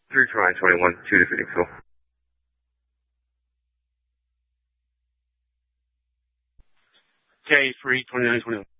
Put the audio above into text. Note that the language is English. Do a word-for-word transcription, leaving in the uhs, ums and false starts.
three try twenty-one, two to Phoenixville. K three twenty-nine twenty-one.